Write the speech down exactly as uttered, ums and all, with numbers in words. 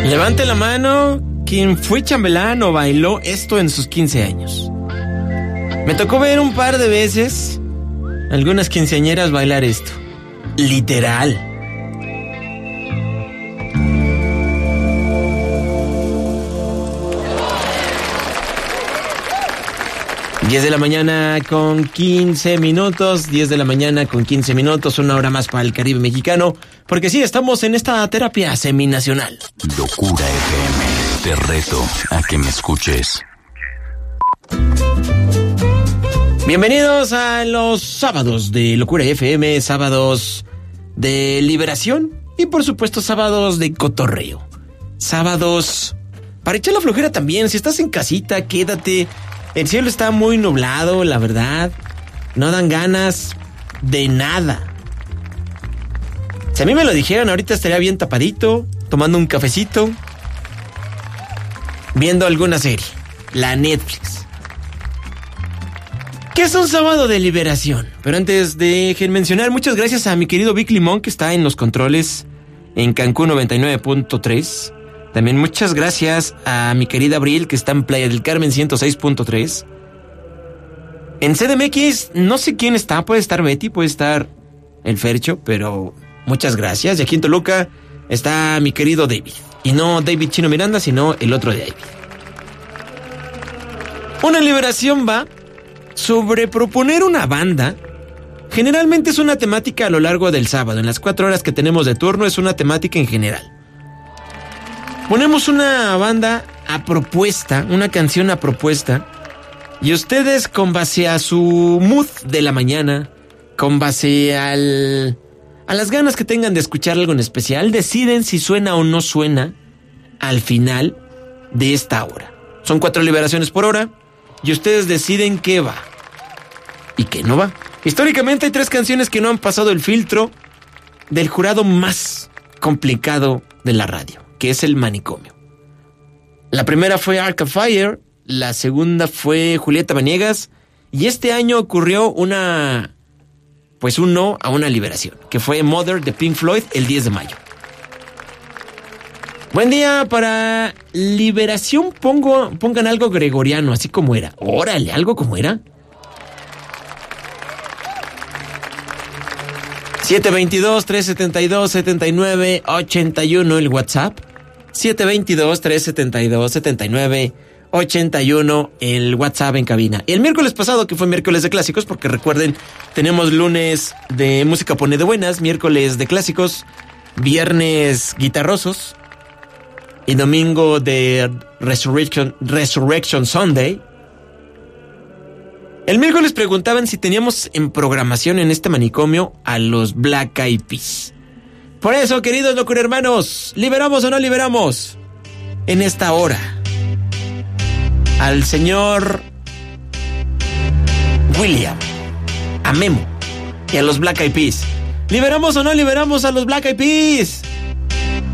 Levante la mano quien fue chambelán o bailó esto en sus quince años. Me tocó ver un par de veces algunas quinceañeras bailar esto. Literal. diez de la mañana con quince minutos, diez de la mañana con quince minutos, una hora más para el Caribe mexicano, porque sí, estamos en esta terapia seminacional. Locura F M, te reto a que me escuches. Bienvenidos a los sábados de Locura F M, sábados de liberación y por supuesto sábados de cotorreo. Sábados para echar la flojera también. Si estás en casita, quédate. El cielo está muy nublado, la verdad. No dan ganas de nada. Si a mí me lo dijeran, ahorita estaría bien tapadito, tomando un cafecito, viendo alguna serie, la Netflix. ¿Qué es un sábado de liberación? Pero antes dejen mencionar, muchas gracias a mi querido Vic Limón, que está en los controles en Cancún noventa y nueve punto tres. También muchas gracias a mi querida Abril, que está en Playa del Carmen ciento seis punto tres. En C D M X, no sé quién está, puede estar Betty, puede estar el Fercho, pero muchas gracias. Y aquí en Toluca está mi querido David. Y no David Chino Miranda, sino el otro David. Una liberación va sobre proponer una banda. Generalmente es una temática a lo largo del sábado. En las cuatro horas que tenemos de turno es una temática en general. Ponemos una banda a propuesta, una canción a propuesta, y ustedes con base a su mood de la mañana, con base al, a las ganas que tengan de escuchar algo en especial, deciden si suena o no suena al final de esta hora. Son cuatro liberaciones por hora, y ustedes deciden qué va y qué no va. Históricamente hay tres canciones que no han pasado el filtro del jurado más complicado de la radio, que es el manicomio. La primera fue Arcade Fire, la segunda fue Julieta Venegas, y este año ocurrió una, pues un no a una liberación, que fue Mother de Pink Floyd el diez de mayo. Buen día para liberación, pongo, pongan algo gregoriano, así como era. Órale, algo como era. siete veintidós, trescientos setenta y dos, setenta y nueve, ochenta y uno el WhatsApp. siete veintidós, trescientos setenta y dos, setenta y nueve, ochenta y uno el WhatsApp en cabina. El miércoles pasado, que fue miércoles de clásicos, porque recuerden, tenemos lunes de música pone de buenas, miércoles de clásicos, viernes guitarrosos y domingo de Resurrection, Resurrection Sunday. El miércoles preguntaban si teníamos en programación en este manicomio a los Black Eyed Peas. Por eso, queridos locura hermanos, ¿liberamos o no liberamos en esta hora al señor William, a Memo y a los Black Eyed Peas? ¿Liberamos o no liberamos a los Black Eyed Peas?